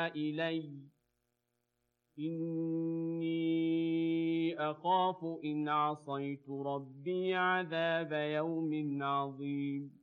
إلي إني أخاف إن عصيت ربي عذاب يوم عظيم